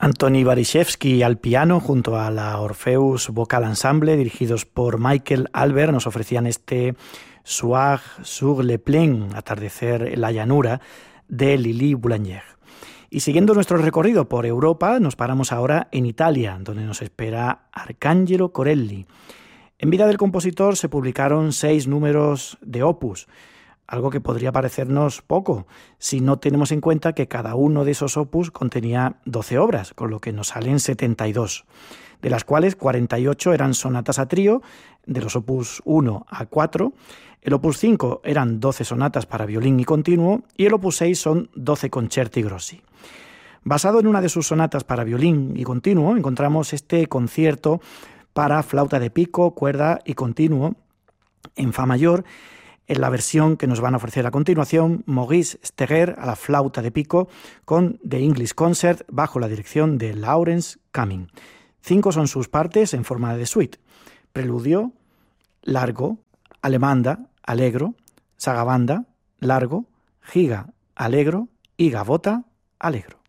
Antoni Barishevsky al piano junto a la Orpheus Vocal Ensemble, dirigidos por Michael Albert, nos ofrecían este Soir sur le Plain, atardecer en la llanura, de Lili Boulanger. Y siguiendo nuestro recorrido por Europa, nos paramos ahora en Italia, donde nos espera Arcangelo Corelli. En vida del compositor se publicaron 6 números de opus, algo que podría parecernos poco si no tenemos en cuenta que cada uno de esos opus contenía 12 obras, con lo que nos salen 72, de las cuales 48 eran sonatas a trío, de los opus 1 a 4, el opus 5 eran 12 sonatas para violín y continuo, y el opus 6 son 12 concerti grossi. Basado en una de sus sonatas para violín y continuo, encontramos este concierto para flauta de pico, cuerda y continuo en fa mayor, en la versión que nos van a ofrecer a continuación Maurice Steger a la flauta de pico con The English Concert bajo la dirección de Lawrence Cumming. 5 son sus partes en forma de suite: preludio, largo, alemanda, allegro, sagabanda, largo, giga, allegro y gavota, allegro.